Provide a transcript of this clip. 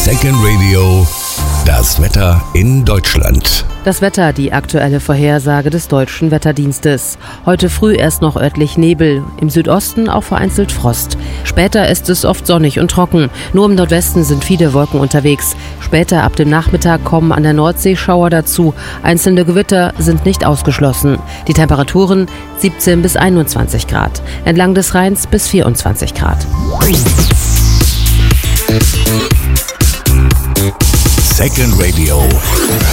Second Radio, das Wetter in Deutschland. Das Wetter, die aktuelle Vorhersage des Deutschen Wetterdienstes. Heute früh erst noch örtlich Nebel, im Südosten auch vereinzelt Frost. Später ist es oft sonnig und trocken. Nur im Nordwesten sind viele Wolken unterwegs. Später ab dem Nachmittag kommen an der Nordsee Schauer dazu. Einzelne Gewitter sind nicht ausgeschlossen. Die Temperaturen 17 bis 21 Grad. Entlang des Rheins bis 24 Grad. Second Radio.